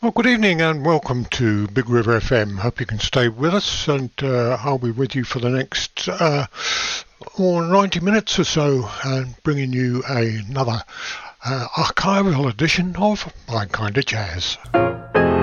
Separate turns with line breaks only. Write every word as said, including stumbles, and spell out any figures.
Well, good evening and welcome to Big River F M. Hope you can stay with us, and uh, I'll be with you for the next uh, or ninety minutes or so, and bringing you another uh, archival edition of My Kind of Jazz.